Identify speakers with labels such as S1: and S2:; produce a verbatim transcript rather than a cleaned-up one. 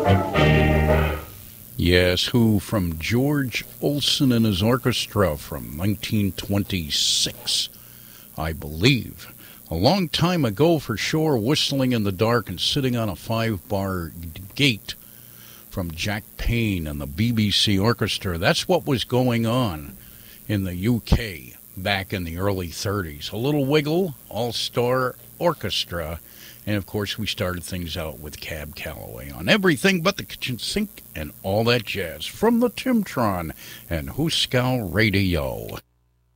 S1: Yes, Who from George Olsen and his orchestra from nineteen twenty-six, I believe. A long time ago for sure, Whistling in the Dark and Sitting on a Five-Bar Gate from Jack Payne and the B B C Orchestra. That's what was going on in the U K back in the early thirties. A Little Wiggle, All-Star Orchestra. And, of course, we started things out with Cab Calloway on Everything But the Kitchen Sink and all that jazz from the Timtron and Huskow Radio.